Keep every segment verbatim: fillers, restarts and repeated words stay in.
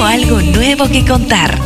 algo nuevo que contar.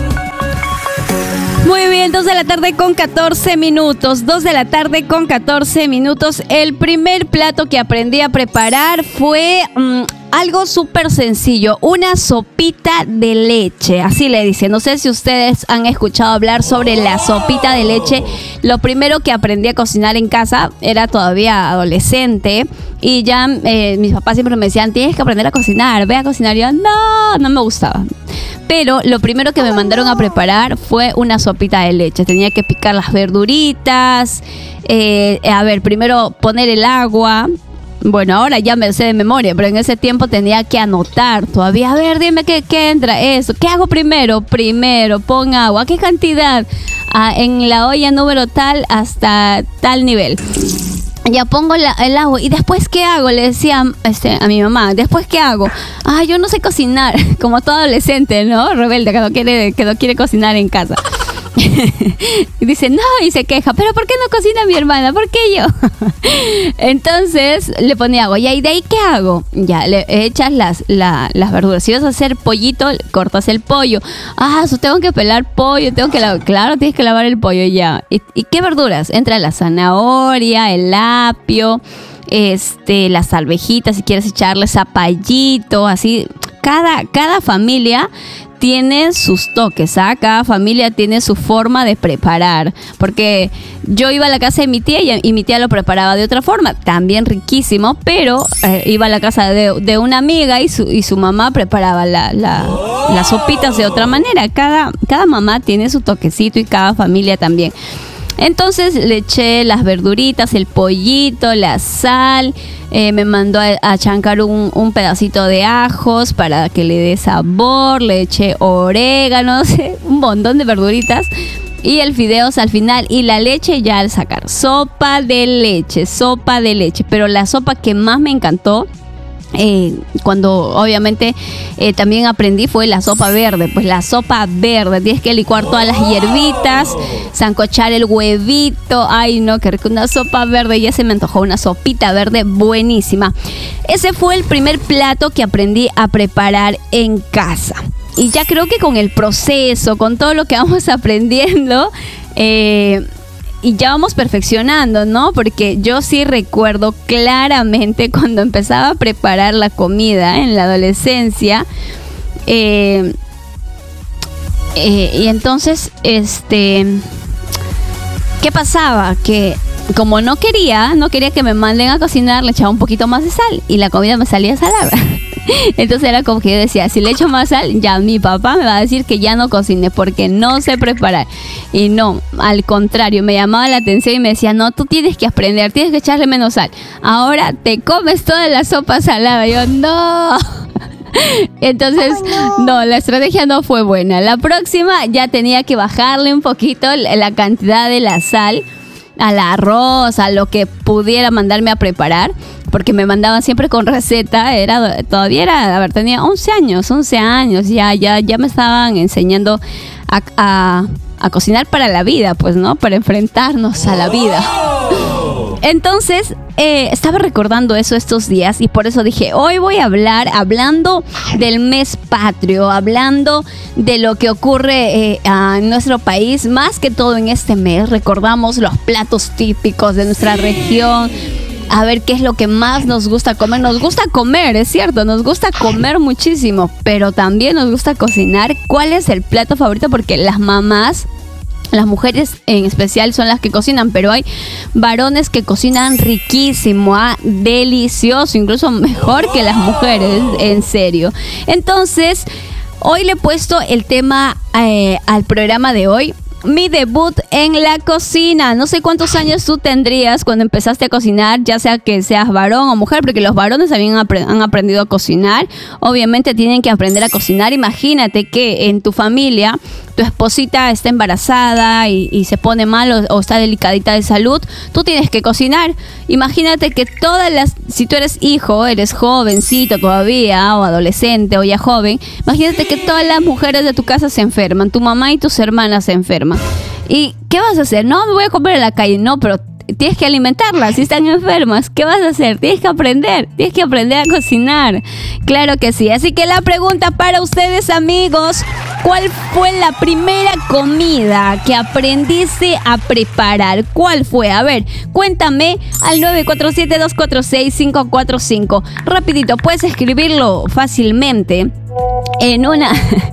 Muy bien, dos de la tarde con catorce minutos. dos de la tarde con catorce minutos. El primer plato que aprendí a preparar fue mmm, algo súper sencillo. Una sopita de leche. Así le dicen. No sé si ustedes han escuchado hablar sobre la sopita de leche. Lo primero que aprendí a cocinar en casa, era todavía adolescente. Y ya eh, mis papás siempre me decían, tienes que aprender a cocinar. Ve a cocinar. Y yo, no, no me gustaba. Pero lo primero que me mandaron a preparar fue una sopita de leche. Tenía que picar las verduritas. Eh, a ver, primero poner el agua. Bueno, ahora ya me sé de memoria, pero en ese tiempo tenía que anotar todavía. A ver, dime qué, qué entra eso. ¿Qué hago primero? Primero, pon agua. ¿Qué cantidad? Ah, en la olla número tal hasta tal nivel. Ya pongo la, el agua. ¿Y después qué hago? Le decía este, a mi mamá. ¿Después qué hago? Ah, yo no sé cocinar. Como todo adolescente, ¿no? Rebelde, que no quiere, que no quiere cocinar en casa. Y dice, no, y se queja. ¿Pero por qué no cocina mi hermana? ¿Por qué yo? Entonces le ponía agua. ¿Y de ahí qué hago? Ya, le echas las, la, las verduras. Si vas a hacer pollito, cortas el pollo. Ah, so tengo que pelar pollo. Tengo que lavar. Claro, tienes que lavar el pollo ya. ¿Y, y qué verduras? Entra la zanahoria, el apio, este, las alvejitas, si quieres echarle zapallito, así. Cada, cada familia tiene sus toques, ¿ah? Cada familia tiene su forma de preparar. Porque yo iba a la casa de mi tía y, y mi tía lo preparaba de otra forma, también riquísimo, pero eh, iba a la casa de, de una amiga y su, y su mamá preparaba la, la, las sopitas de otra manera. Cada, cada mamá tiene su toquecito y cada familia también. Entonces le eché las verduritas, el pollito, la sal, eh, me mandó a, a chancar un, un pedacito de ajos para que le dé sabor, le eché orégano, no sé, un montón de verduritas y el fideos al final y la leche ya al sacar. Sopa de leche, sopa de leche, pero la sopa que más me encantó, Eh, cuando obviamente eh, también aprendí, fue la sopa verde. Pues la sopa verde, tienes que licuar todas las hierbitas, sancochar el huevito. Ay no, qué rico, una sopa verde. Ya se me antojó una sopita verde buenísima. Ese fue el primer plato que aprendí a preparar en casa. Y ya creo que con el proceso, con todo lo que vamos aprendiendo, eh, y ya vamos perfeccionando, ¿no? Porque yo sí recuerdo claramente cuando empezaba a preparar la comida en la adolescencia. Eh, eh, y entonces, este, ¿qué pasaba? Que como no quería, no quería que me manden a cocinar, le echaba un poquito más de sal y la comida me salía salada. Entonces era como que yo decía, si le echo más sal, ya mi papá me va a decir que ya no cocine porque no sé preparar. Y no, al contrario, me llamaba la atención y me decía, no, tú tienes que aprender, tienes que echarle menos sal. Ahora te comes toda la sopa salada. Y yo, no. Entonces, oh, no. no, la estrategia no fue buena. La próxima ya tenía que bajarle un poquito la cantidad de la sal al arroz, a lo que pudiera mandarme a preparar, porque me mandaban siempre con receta. Era todavía era, a ver, tenía once años, once años, ya ya ya me estaban enseñando a, a, a cocinar para la vida, pues, ¿no? Para enfrentarnos a la vida. Entonces, eh, estaba recordando eso estos días y por eso dije, hoy voy a hablar, hablando del mes patrio, hablando de lo que ocurre eh, en nuestro país. Más que todo en este mes, recordamos los platos típicos de nuestra región. A ver qué es lo que más nos gusta comer. Nos gusta comer, es cierto, nos gusta comer muchísimo, pero también nos gusta cocinar. ¿Cuál es el plato favorito? Porque las mamás, las mujeres en especial, son las que cocinan, pero hay varones que cocinan riquísimo, ¿ah? Delicioso, incluso mejor que las mujeres, en serio. Entonces, hoy le he puesto el tema eh, al programa de hoy. Mi debut en la cocina. No sé cuántos años tú tendrías cuando empezaste a cocinar, ya sea que seas varón o mujer, porque los varones también han aprendido a cocinar. Obviamente tienen que aprender a cocinar. Imagínate que en tu familia tu esposita está embarazada y, y se pone mal o, o está delicadita de salud. Tú tienes que cocinar. Imagínate que todas las, si tú eres hijo, eres jovencito todavía o adolescente o ya joven, imagínate que todas las mujeres de tu casa se enferman, tu mamá y tus hermanas se enferman. ¿Y qué vas a hacer? No, me voy a comer en la calle. No, pero tienes que alimentarlas. Si están enfermas, ¿qué vas a hacer? Tienes que aprender, tienes que aprender a cocinar. Claro que sí. Así que la pregunta para ustedes, amigos, ¿cuál fue la primera comida que aprendiste a preparar? ¿Cuál fue? A ver, cuéntame al nueve cuatro siete, dos cuatro seis, cinco cuatro cinco. Rapidito, puedes escribirlo fácilmente en una,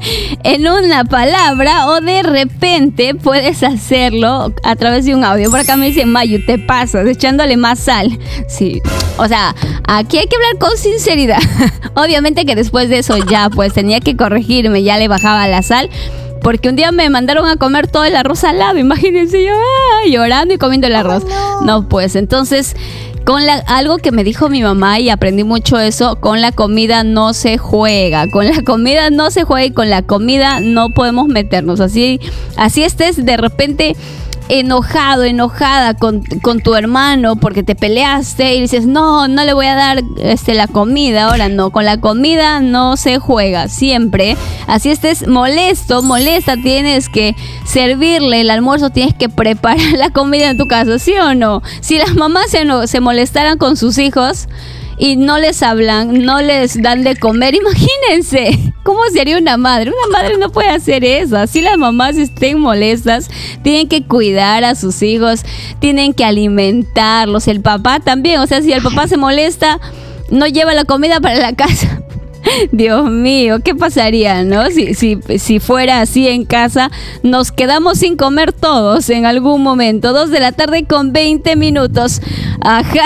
en una palabra, o de repente puedes hacerlo a través de un audio. Por acá me dice Mayu, te pasas, echándole más sal. Sí, o sea, aquí hay que hablar con sinceridad. Obviamente que después de eso ya pues tenía que corregirme, ya le bajaba la sal. Porque un día me mandaron a comer todo el arroz salado, imagínense, yo ah, llorando y comiendo el arroz. Oh, no. no, pues entonces, con la, algo que me dijo mi mamá y aprendí mucho eso, con la comida no se juega, con la comida no se juega y con la comida no podemos meternos. Así, así estés de repente enojado, enojada con, con tu hermano porque te peleaste y dices, no, no le voy a dar este, la comida, ahora no, con la comida no se juega, siempre. Así estés molesto, molesta, tienes que servirle el almuerzo, tienes que preparar la comida en tu casa, ¿sí o no? Si las mamás se, no, se molestaran con sus hijos y no les hablan, no les dan de comer, imagínense cómo sería una madre. Una madre no puede hacer eso. Así las mamás estén molestas, tienen que cuidar a sus hijos, tienen que alimentarlos. El papá también, o sea, si el papá se molesta, no lleva la comida para la casa. Dios mío, ¿qué pasaría, no? Si, si, si fuera así en casa, nos quedamos sin comer todos en algún momento. Dos de la tarde con veinte minutos. Ajá.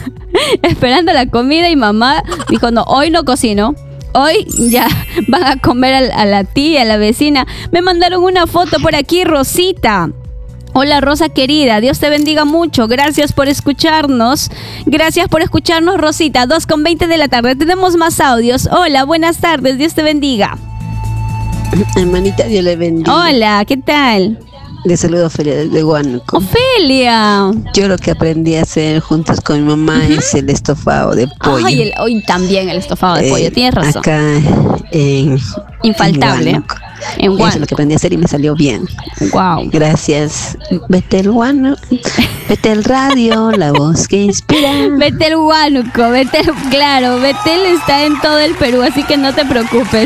Esperando la comida y mamá dijo, no, hoy no cocino. Hoy ya van a comer a, a la tía, a la vecina. Me mandaron una foto por aquí, Rosita. Hola Rosa querida, Dios te bendiga mucho, gracias por escucharnos, gracias por escucharnos Rosita, dos con veinte de la tarde, tenemos más audios. Hola, buenas tardes, Dios te bendiga. Hermanita, Dios le bendiga. Hola, ¿qué tal? Le saludo a Ofelia desde Huánuco. Ofelia. Yo lo que aprendí a hacer juntos con mi mamá uh-huh. es el estofado de pollo. Ay, el, hoy también el estofado de eh, pollo, tienes razón. Acá en... Infaltable. En Huánuco. En Eso es lo que aprendí a hacer y me salió bien. Wow. Gracias. Betel Huánuco, Betel Radio, la voz que inspira. Betel Huánuco, Betel, claro, Betel está en todo el Perú, así que no te preocupes.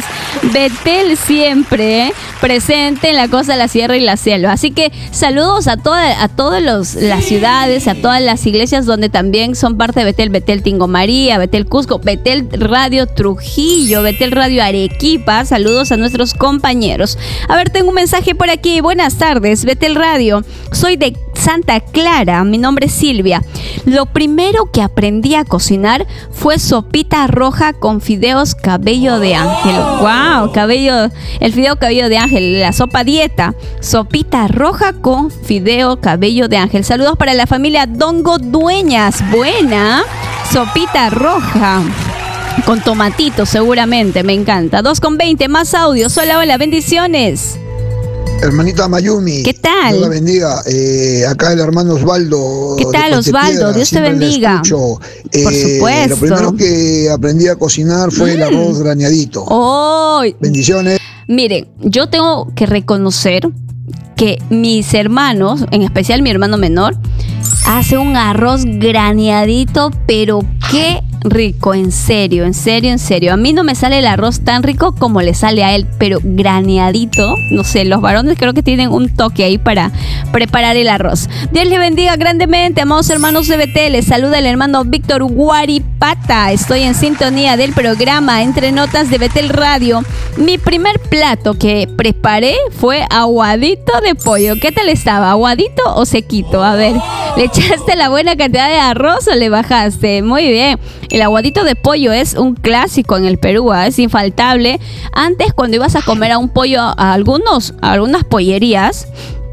Betel siempre, ¿eh? Presente en la costa, la sierra y la selva. Así que saludos a todas a todas los, las ciudades, a todas las iglesias donde también son parte de Betel. Betel Tingo María, Betel Cusco, Betel Radio Trujillo, Betel Radio Arequipa. Saludos a nuestros compañeros. A ver, tengo un mensaje por aquí. Buenas tardes, Betel Radio. Soy de Santa Clara, mi nombre es Silvia. Lo primero que aprendí a cocinar fue sopita roja con fideos cabello de ángel. Wow, cabello, el fideo cabello de ángel, la sopa dieta. Sopita roja con fideo cabello de ángel. Saludos para la familia Dongo Dueñas. Buena sopita roja. Con tomatito seguramente, me encanta. dos con veinte, más audios. Hola, hola, bendiciones. Hermanita Mayumi. ¿Qué tal? Dios la bendiga. Eh, acá el hermano Osvaldo. ¿Qué tal, Osvaldo? Dios te bendiga. Eh, Por supuesto. Lo primero que aprendí a cocinar fue mm. el arroz graneadito. Oh. Bendiciones. Miren, yo tengo que reconocer que mis hermanos, en especial mi hermano menor, hace un arroz graneadito, pero qué rico, en serio, en serio, en serio. A mí no me sale el arroz tan rico como le sale a él, pero graneadito, no sé, los varones creo que tienen un toque ahí para preparar el arroz. Dios le bendiga grandemente, amados hermanos de Betel. Les saluda el hermano Víctor Guaripata. Estoy en sintonía del programa Entre Notas de Betel Radio. Mi primer plato que preparé fue aguadito de pollo. ¿Qué tal estaba? ¿Aguadito o sequito? A ver, ¿le echaste la buena cantidad de arroz o le bajaste? Muy bien. El aguadito de pollo es un clásico en el Perú, ¿eh? Es infaltable. Antes, cuando ibas a comer a un pollo, a algunos, a algunas pollerías,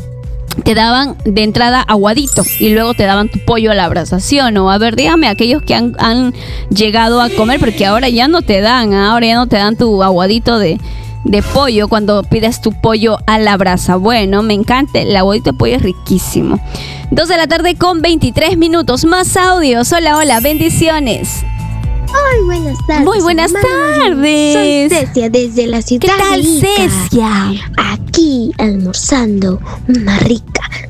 te daban de entrada aguadito y luego te daban tu pollo a la brasa, ¿sí o no? A ver, dígame aquellos que han, han llegado a comer, porque ahora ya no te dan, ¿eh? Ahora ya no te dan tu aguadito de, de pollo cuando pides tu pollo a la brasa. Bueno, me encanta, el aguadito de pollo es riquísimo. dos de la tarde con veintitrés minutos, más audios. Hola, hola, bendiciones. Muy buenas tardes. Muy buenas tardes. Soy Cecia desde la ciudad ¿Qué tal, de Ica. Cecia? Aquí almorzando una rica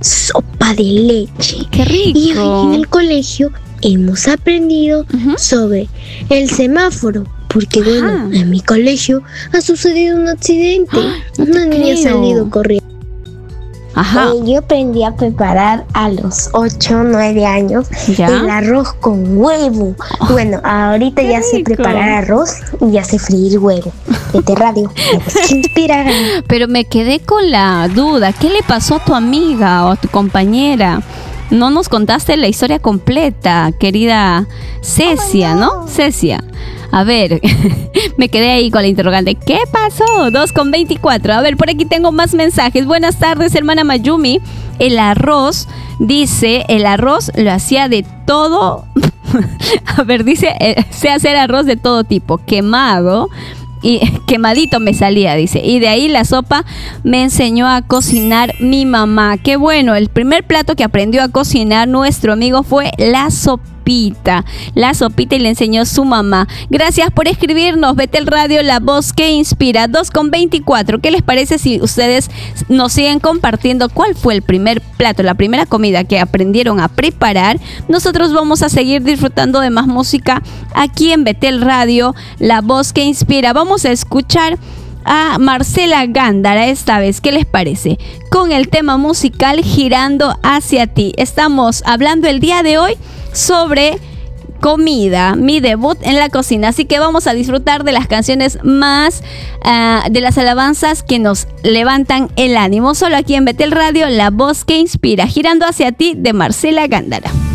sopa de leche. ¡Qué rico! Y hoy en el colegio hemos aprendido Ujú. sobre el semáforo. Porque bueno, Ajá. en mi colegio ha sucedido un accidente. no te Una niña ha creo. salido corriendo. Ajá, Eh, yo aprendí a preparar a los ocho o nueve años ¿ya? el arroz con huevo. Bueno, ahorita qué ya sé rico. preparar arroz y ya sé freír huevo. Vete radio, la voz que inspira. Pero me quedé con la duda. ¿Qué le pasó a tu amiga o a tu compañera? No nos contaste la historia completa, querida Cecia, ¿no? Cecia. A ver, me quedé ahí con la interrogante. ¿Qué pasó? dos con veinticuatro. A ver, por aquí tengo más mensajes. Buenas tardes, hermana Mayumi. El arroz, dice, el arroz lo hacía de todo. A ver, dice, eh, sé hacer arroz de todo tipo. Quemado. Y quemadito me salía, dice. Y de ahí la sopa me enseñó a cocinar mi mamá. Qué bueno, el primer plato que aprendió a cocinar nuestro amigo fue la sopita. La sopita y le enseñó su mamá. Gracias por escribirnos. Betel Radio, la voz que inspira. dos con veinticuatro. ¿Qué les parece si ustedes nos siguen compartiendo cuál fue el primer plato, la primera comida que aprendieron a preparar? Nosotros vamos a seguir disfrutando de más música aquí en Betel Radio, la voz que inspira. Vamos a escuchar a Marcela Gándara esta vez. ¿Qué les parece? Con el tema musical Girando hacia ti. Estamos hablando el día de hoy sobre comida, mi debut en la cocina. Así que vamos a disfrutar de las canciones más, uh, de las alabanzas que nos levantan el ánimo. Solo aquí en Betel Radio, la voz que inspira. Girando hacia ti, de Marcela Gándara.